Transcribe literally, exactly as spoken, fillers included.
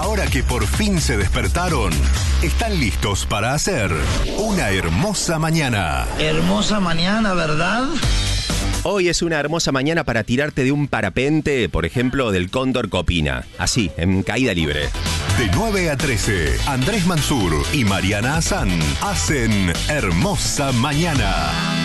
ahora que por fin se despertaron, están listos para hacer una hermosa mañana. Hermosa mañana, ¿verdad? Hoy es una hermosa mañana para tirarte de un parapente, por ejemplo, del Cóndor Copina. Así, en caída libre. De nueve a trece, Andrés Mansur y Mariana Hassan hacen Hermosa Mañana.